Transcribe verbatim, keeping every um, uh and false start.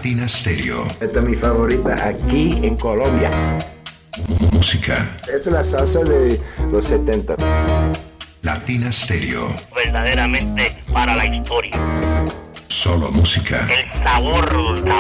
Latina Stereo. Esta es mi favorita aquí en Colombia. Música. Es la salsa de los setenta. Latina Stereo. Verdaderamente para la historia. Solo música. El sabor.